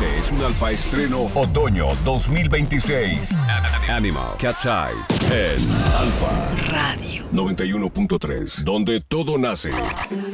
Este es un Alfa Estreno Otoño 2026. Animal, Cat's Eye, en Alfa Radio 91.3, donde todo nace.